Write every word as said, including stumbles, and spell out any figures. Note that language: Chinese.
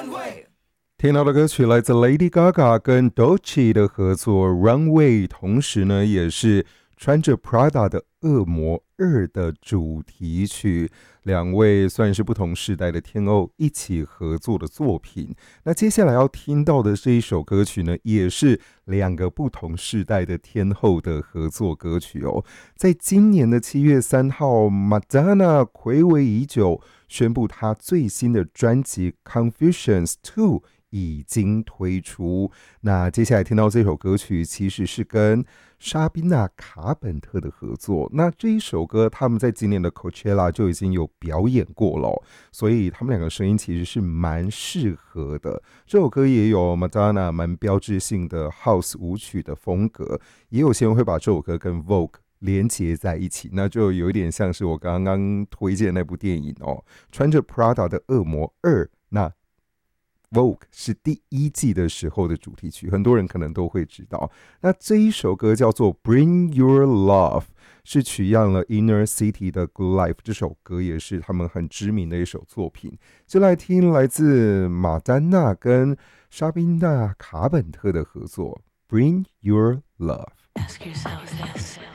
听到的歌曲来自 Lady Gaga 跟 Doechii 的合作 Runway， 同时呢也是穿着 Prada 的恶魔二的主题曲，两位算是不同世代的天后一起合作的作品。那接下来要听到的这一首歌曲呢，也是两个不同世代的天后的合作歌曲哦。在今年的七月三号 Madonna 睽违已久宣布她最新的专辑 Confusions 二已经推出。那接下来听到这首歌曲其实是跟莎宾娜·卡本特的合作。那这一首歌他们在今年的 Coachella 就已经有表演过了，所以他们两个声音其实是蛮适合的。这首歌也有 Madonna 蛮标志性的 House 舞曲的风格，也有些人会把这首歌跟 Vogue 连结在一起，那就有一点像是我刚刚推荐的那部电影哦，穿着 Prada 的恶魔二。那Vogue 是第一季的时候的主题曲，很多人可能都会知道。那这一首歌叫做 Bring Your Love， 是取样了 Inner City 的 Good Life， 这首歌也是他们很知名的一首作品。就来听来自马丹娜跟莎宾娜·卡本特的合作 Bring Your Love。 Ask yourself this